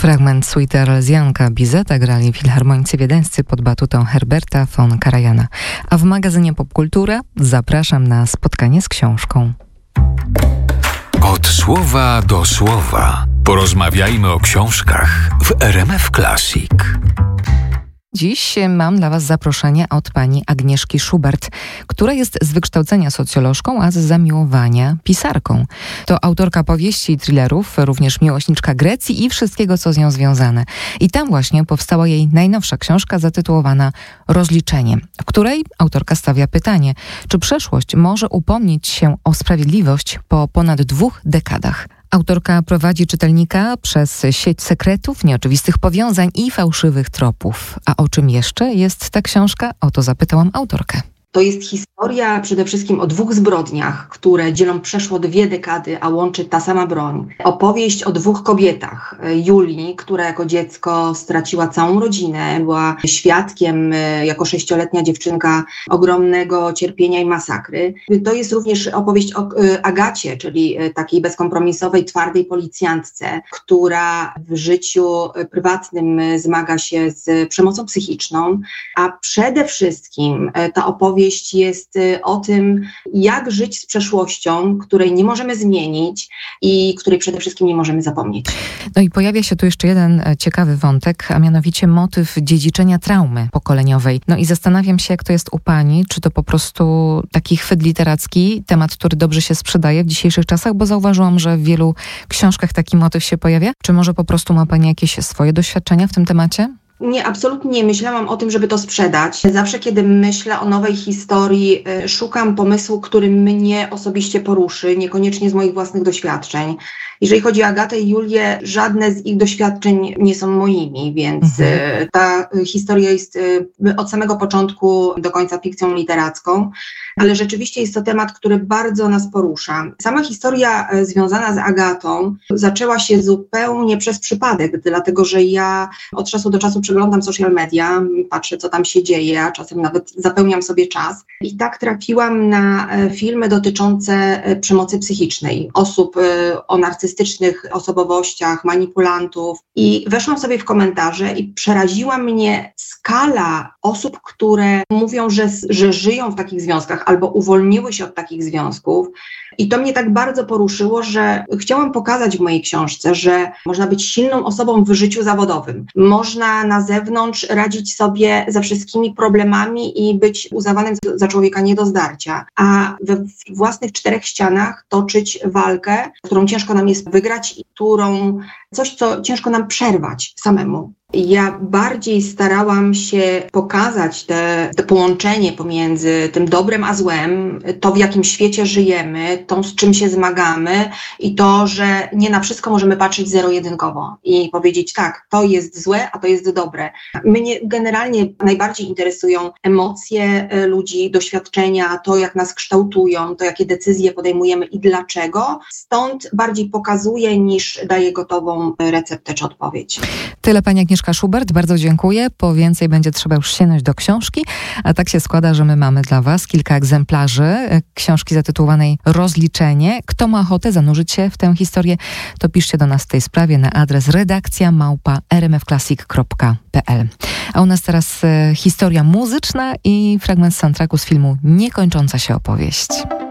Fragment suity Arlezjanka Bizeta grali filharmonicy wiedeńscy pod batutą Herberta von Karajana. A w magazynie Popkultura zapraszam na spotkanie z książką. Od słowa do słowa. Porozmawiajmy o książkach w RMF Classic. Dziś mam dla Was zaproszenie od pani Agnieszki Schubert, która jest z wykształcenia socjolożką, a z zamiłowania pisarką. To autorka powieści i thrillerów, również miłośniczka Grecji i wszystkiego, co z nią związane. I tam właśnie powstała jej najnowsza książka zatytułowana Rozliczenie, w której autorka stawia pytanie, czy przeszłość może upomnieć się o sprawiedliwość po ponad 2 dekadach. Autorka prowadzi czytelnika przez sieć sekretów, nieoczywistych powiązań i fałszywych tropów. A o czym jeszcze jest ta książka? O to zapytałam autorkę. To jest historia przede wszystkim o 2 zbrodniach, które dzielą przeszło 2 dekady, a łączy ta sama broń. Opowieść o 2 kobietach. Julii, która jako dziecko straciła całą rodzinę, była świadkiem jako 6-letnia dziewczynka ogromnego cierpienia i masakry. To jest również opowieść o Agacie, czyli takiej bezkompromisowej, twardej policjantce, która w życiu prywatnym zmaga się z przemocą psychiczną, a przede wszystkim ta opowieść jest o tym, jak żyć z przeszłością, której nie możemy zmienić i której przede wszystkim nie możemy zapomnieć. No i pojawia się tu jeszcze jeden ciekawy wątek, a mianowicie motyw dziedziczenia traumy pokoleniowej. No i zastanawiam się, jak to jest u pani, czy to po prostu taki chwyt literacki, temat, który dobrze się sprzedaje w dzisiejszych czasach, bo zauważyłam, że w wielu książkach taki motyw się pojawia. Czy może po prostu ma pani jakieś swoje doświadczenia w tym temacie? Nie, absolutnie nie myślałam o tym, żeby to sprzedać. Zawsze, kiedy myślę o nowej historii, szukam pomysłu, który mnie osobiście poruszy, niekoniecznie z moich własnych doświadczeń. Jeżeli chodzi o Agatę i Julię, żadne z ich doświadczeń nie są moimi, więc ta historia jest od samego początku do końca fikcją literacką, ale rzeczywiście jest to temat, który bardzo nas porusza. Sama historia związana z Agatą zaczęła się zupełnie przez przypadek, dlatego że ja od czasu do czasu przeglądam social media, patrzę, co tam się dzieje, a czasem nawet zapełniam sobie czas. I tak trafiłam na filmy dotyczące przemocy psychicznej, osób o narcystycznych osobowościach, manipulantów. I weszłam sobie w komentarze i przeraziła mnie skala osób, które mówią, że żyją w takich związkach albo uwolniły się od takich związków. I to mnie tak bardzo poruszyło, że chciałam pokazać w mojej książce, że można być silną osobą w życiu zawodowym. Można na zewnątrz radzić sobie ze wszystkimi problemami i być uznawanym za człowieka nie do zdarcia, a we własnych 4 ścianach toczyć walkę, którą ciężko nam jest wygrać i coś, co ciężko nam przerwać samemu. Ja bardziej starałam się pokazać to połączenie pomiędzy tym dobrem a złem, to w jakim świecie żyjemy, to z czym się zmagamy i to, że nie na wszystko możemy patrzeć zero-jedynkowo i powiedzieć tak, to jest złe, a to jest dobre. Mnie generalnie najbardziej interesują emocje ludzi, doświadczenia, to jak nas kształtują, to jakie decyzje podejmujemy i dlaczego. Stąd bardziej pokazuję niż daję gotową receptę czy odpowiedź. Tyle pani Agnieszka Schubert, bardzo dziękuję. Po więcej będzie trzeba już sięgnąć do książki, a tak się składa, że my mamy dla Was kilka egzemplarzy książki zatytułowanej Rozliczenie. Kto ma ochotę zanurzyć się w tę historię, to piszcie do nas w tej sprawie na adres redakcja@rmfclassic.pl. A u nas teraz historia muzyczna i fragment soundtracku z filmu Niekończąca się opowieść.